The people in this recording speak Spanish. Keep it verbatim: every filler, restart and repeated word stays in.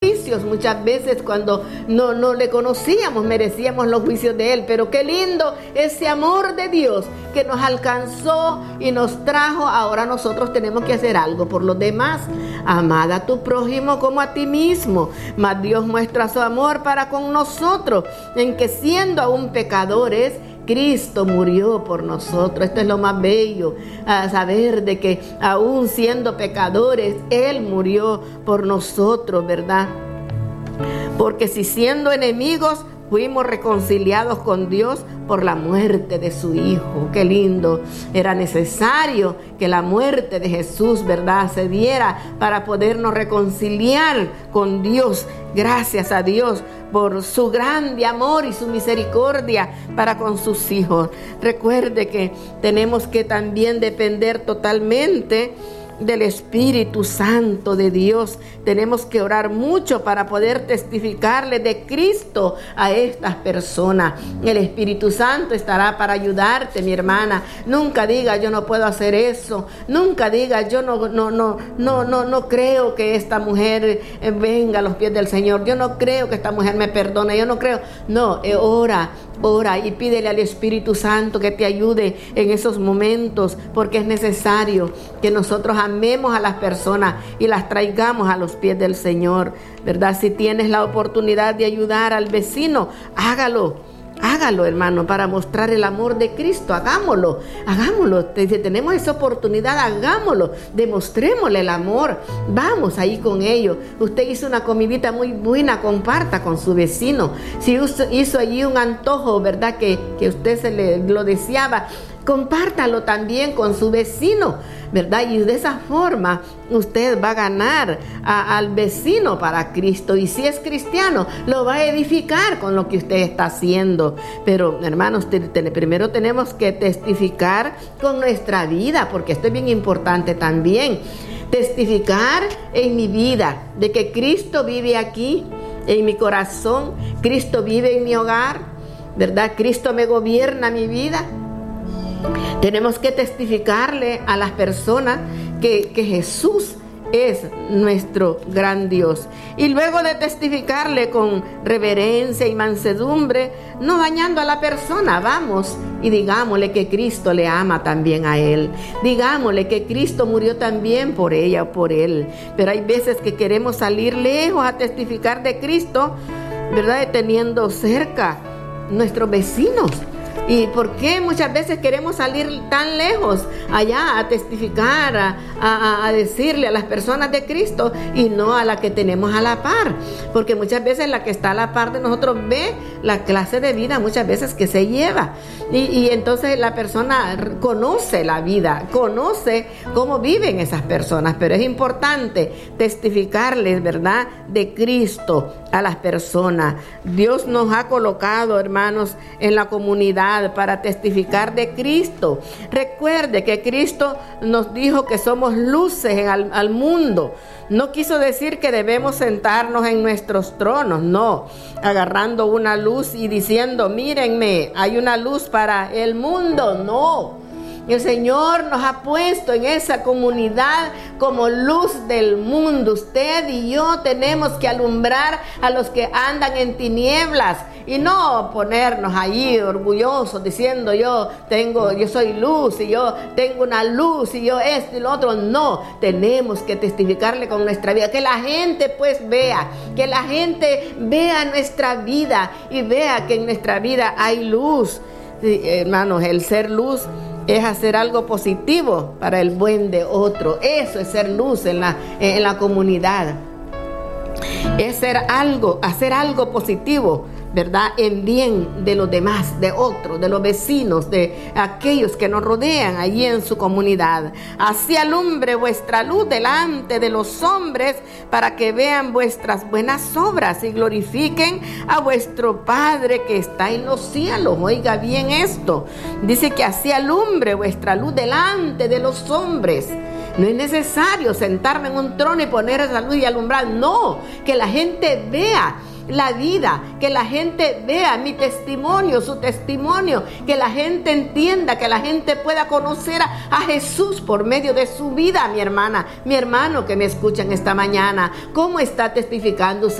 juicios muchas veces cuando no, no le conocíamos, merecíamos los juicios de Él. Pero qué lindo ese amor de Dios que nos alcanzó y nos trajo. Ahora nosotros tenemos que hacer algo por los demás. Amad a tu prójimo como a ti mismo. Mas Dios muestra su amor para con nosotros, en que siendo aún pecadores, Cristo murió por nosotros. Esto es lo más bello, a saber de que aún siendo pecadores, Él murió por nosotros, ¿verdad? Porque si siendo enemigos, fuimos reconciliados con Dios por la muerte de su Hijo. Qué lindo. Era necesario que la muerte de Jesús, ¿verdad?, se diera para podernos reconciliar con Dios. Gracias a Dios por su grande amor y su misericordia para con sus hijos. Recuerde que tenemos que también depender totalmente del Espíritu Santo de Dios. Tenemos que orar mucho para poder testificarle de Cristo a estas personas. El Espíritu Santo estará para ayudarte, mi hermana. Nunca diga yo no puedo hacer eso. Nunca diga yo no no no no no no creo que esta mujer venga a los pies del Señor. Yo no creo que esta mujer me perdone. Yo no creo. No, eh, ora. Ora y pídele al Espíritu Santo que te ayude en esos momentos, porque es necesario que nosotros amemos a las personas y las traigamos a los pies del Señor, ¿verdad? Si tienes la oportunidad de ayudar al vecino, hágalo. Hágalo, hermano, para mostrar el amor de Cristo. Hagámoslo, hagámoslo. Si tenemos esa oportunidad, hagámoslo. Demostrémosle el amor. Vamos ahí con ellos. Usted hizo una comidita muy buena, comparta con su vecino. Si hizo allí un antojo, ¿verdad?, que, que usted se le lo deseaba, compártalo también con su vecino, ¿verdad? Y de esa forma usted va a ganar a, al vecino para Cristo. Y si es cristiano, lo va a edificar con lo que usted está haciendo. Pero, hermanos, te, te, primero tenemos que testificar con nuestra vida, porque esto es bien importante también. Testificar en mi vida de que Cristo vive aquí, en mi corazón. Cristo vive en mi hogar, ¿verdad? Cristo me gobierna mi vida. Tenemos que testificarle a las personas que, que Jesús es nuestro gran Dios. Y luego de testificarle con reverencia y mansedumbre, no dañando a la persona, vamos y digámosle que Cristo le ama también a él. Digámosle que Cristo murió también por ella o por él. Pero hay veces que queremos salir lejos a testificar de Cristo, ¿verdad?, teniendo cerca nuestros vecinos. ¿Y por qué muchas veces queremos salir tan lejos allá a testificar, a, a, a decirle a las personas de Cristo y no a la que tenemos a la par? Porque muchas veces la que está a la par de nosotros ve la clase de vida muchas veces que se lleva. Y, y entonces la persona conoce la vida, conoce cómo viven esas personas. Pero es importante testificarles, ¿verdad?, de Cristo a las personas. Dios nos ha colocado, hermanos, en la comunidad para testificar de Cristo. Recuerde que Cristo nos dijo que somos luces al, al mundo. No quiso decir que debemos sentarnos en nuestros tronos, no, agarrando una luz y diciendo, mírenme, hay una luz para el mundo, no. El Señor nos ha puesto en esa comunidad como luz del mundo. Usted y yo tenemos que alumbrar a los que andan en tinieblas y no ponernos allí orgullosos diciendo yo tengo, yo soy luz y yo tengo una luz y yo esto y lo otro. No, tenemos que testificarle con nuestra vida, que la gente pues vea, que la gente vea nuestra vida y vea que en nuestra vida hay luz. Sí, hermanos, el ser luz es hacer algo positivo para el buen de otro. Eso es ser luz en la, en la comunidad. Es ser algo, hacer algo positivo, ¿verdad?, en bien de los demás, de otros, de los vecinos, de aquellos que nos rodean allí en su comunidad. Así alumbre vuestra luz delante de los hombres, para que vean vuestras buenas obras y glorifiquen a vuestro Padre que está en los cielos. Oiga bien esto. Dice que así alumbre vuestra luz delante de los hombres. No es necesario sentarme en un trono y poner esa luz y alumbrar. No, que la gente vea la vida, que la gente vea mi testimonio, su testimonio, que la gente entienda, que la gente pueda conocer a, a Jesús por medio de su vida. Mi hermana, mi hermano que me escuchan esta mañana, ¿cómo está testificando